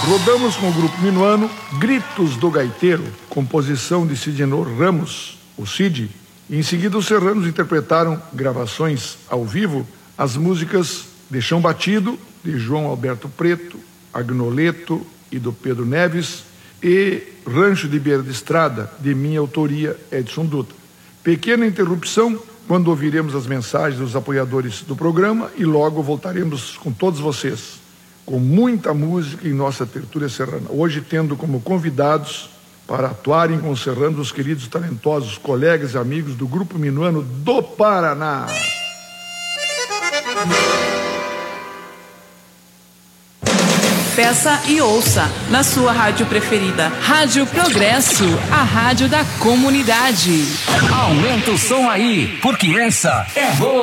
Rodamos com o grupo minuano Gritos do Gaiteiro, composição de Sidnor Ramos, o Cid. E em seguida os serranos interpretaram gravações ao vivo as músicas De Chão Batido, de João Alberto Preto, Agnoleto e do Pedro Neves, e Rancho de Beira de Estrada, de minha autoria, Edson Dutra. Pequena interrupção quando ouviremos as mensagens dos apoiadores do programa e logo voltaremos com todos vocês, com muita música em nossa tertúlia serrana. Hoje tendo como convidados para atuarem com os serranos os queridos talentosos colegas e amigos do Grupo Minuano do Paraná. Peça e ouça na sua rádio preferida. Rádio Progresso, a rádio da comunidade. Aumenta o som aí, porque essa é boa.